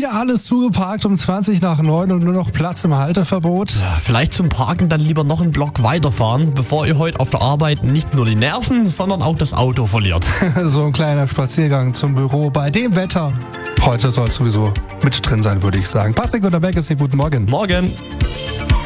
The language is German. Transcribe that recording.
wieder alles zugeparkt um 20:20 und nur noch Platz im Halteverbot. Ja, vielleicht zum Parken dann lieber noch einen Block weiterfahren, bevor ihr heute auf der Arbeit nicht nur die Nerven, sondern auch das Auto verliert. So ein kleiner Spaziergang zum Büro bei dem Wetter. Heute soll es sowieso mit drin sein, würde ich sagen. Patrick und der Berg ist hier, guten Morgen. Morgen.